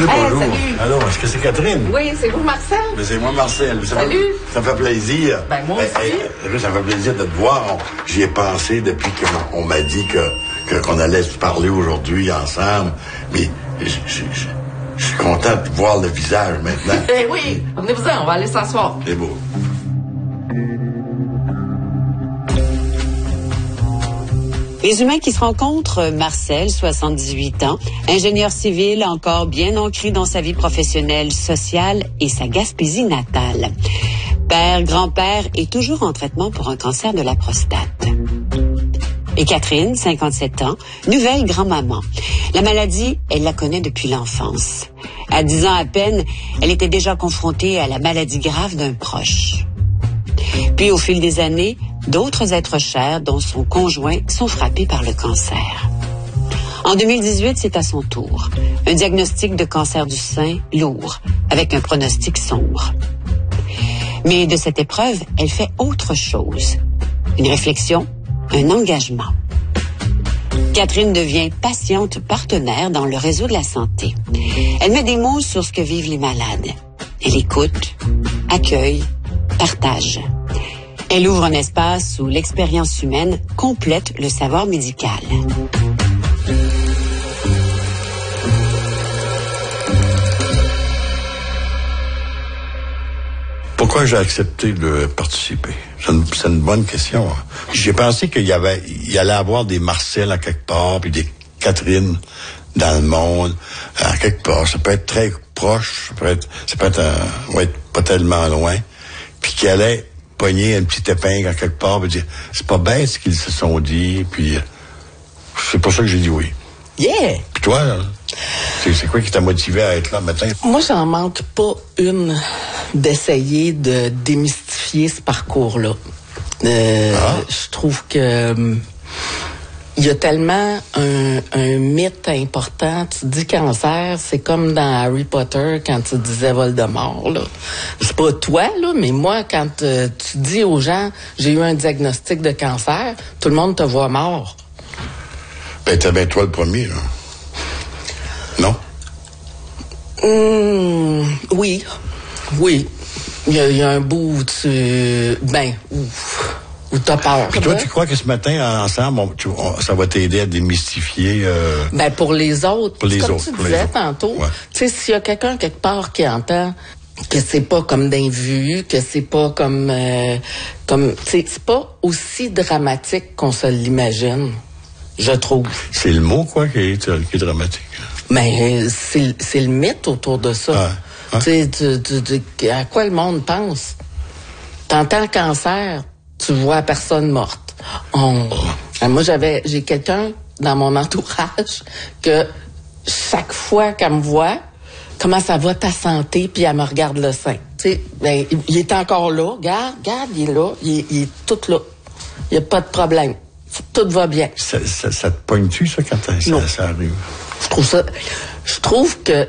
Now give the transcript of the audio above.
Bonjour. Salut. Alors, est-ce que c'est Catherine? Oui, c'est vous, Marcel? Mais c'est moi, Marcel. Salut. Ça me fait plaisir. Ben, moi aussi. Ça me fait plaisir de te voir. J'y ai pensé depuis qu'on m'a dit qu'on allait se parler aujourd'hui ensemble. Mais je suis content de voir le visage maintenant. Eh oui, venez-vous-en, on va aller s'asseoir. C'est beau. Les humains qui se rencontrent, Marcel, 78 ans, ingénieur civil encore bien ancré dans sa vie professionnelle, sociale et sa Gaspésie natale. Père, grand-père et toujours en traitement pour un cancer de la prostate. Et Catherine, 57 ans, nouvelle grand-maman. La maladie, elle la connaît depuis l'enfance. À 10 ans à peine, elle était déjà confrontée à la maladie grave d'un proche. Puis, au fil des années, d'autres êtres chers, dont son conjoint, sont frappés par le cancer. En 2018, c'est à son tour. Un diagnostic de cancer du sein lourd, avec un pronostic sombre. Mais de cette épreuve, elle fait autre chose. Une réflexion, un engagement. Catherine devient patiente partenaire dans le réseau de la santé. Elle met des mots sur ce que vivent les malades. Elle écoute, accueille, partage. Elle ouvre un espace où l'expérience humaine complète le savoir médical. Pourquoi j'ai accepté de participer? C'est une bonne question. J'ai pensé qu'il allait avoir des Marcel à quelque part, puis des Catherine dans le monde, à quelque part. Ça peut être très proche, ça peut être pas tellement loin, puis qu'il allait pogner une petite épingle à quelque part, puis dire, c'est pas bête ce qu'ils se sont dit, puis c'est pour ça que j'ai dit oui. Yeah! Puis toi, là, c'est quoi qui t'a motivé à être là matin? Moi, j'en manque pas une d'essayer de démystifier ce parcours-là. Je trouve que il y a tellement un mythe important. Tu dis cancer, c'est comme dans Harry Potter quand tu disais Voldemort, là. C'est pas toi, là, mais moi, quand tu dis aux gens, j'ai eu un diagnostic de cancer, tout le monde te voit mort. Ben, t'es bien toi le premier, là. Non? Oui. Il y a un bout où où t'as peur. Puis toi, tu crois que ce matin, ensemble, ça va t'aider à démystifier... pour les autres, pour les comme autres, tu disais tantôt, ouais. Tu sais, s'il y a quelqu'un quelque part qui entend que c'est pas comme d'un vu, que c'est pas comme tu sais, c'est pas aussi dramatique qu'on se l'imagine, je trouve. C'est le mot, quoi, qui est dramatique. Mais c'est le mythe autour de ça. Ouais. Tu sais, à quoi le monde pense? T'entends cancer, tu vois la personne morte. Moi, j'ai quelqu'un dans mon entourage que chaque fois qu'elle me voit, comment ça va ta santé, puis elle me regarde le sein. Tu sais, il est encore là. Regarde, il est là. Il est tout là. Il n'y a pas de problème. Tout va bien. Ça te pogne-tu, ça, quand ça arrive? Je trouve que